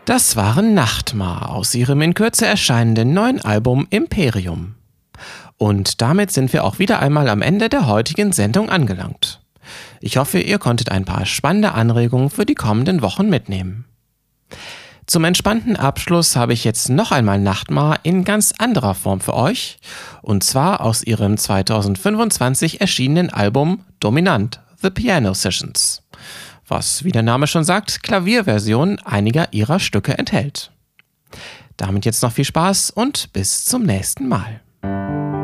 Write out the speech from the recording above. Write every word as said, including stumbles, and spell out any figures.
Das waren Nachtmar aus ihrem in Kürze erscheinenden neuen Album Imperium. Und damit sind wir auch wieder einmal am Ende der heutigen Sendung angelangt. Ich hoffe, ihr konntet ein paar spannende Anregungen für die kommenden Wochen mitnehmen. Zum entspannten Abschluss habe ich jetzt noch einmal Nachtmar in ganz anderer Form für euch, und zwar aus ihrem zweitausendfünfundzwanzig erschienenen Album Dominant, The Piano Sessions, was, wie der Name schon sagt, Klavierversionen einiger ihrer Stücke enthält. Damit jetzt noch viel Spaß und bis zum nächsten Mal.